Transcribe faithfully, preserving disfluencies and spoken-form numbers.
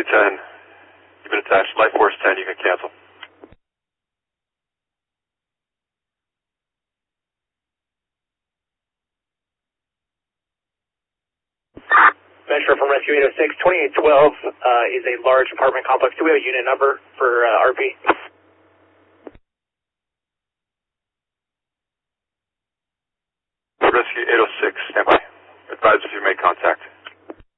ten. You've been attached. Light Force ten, you can cancel. Metro from Rescue eight oh six, twenty-eight twelve uh, is a large apartment complex. Do we have a unit number for uh, R P?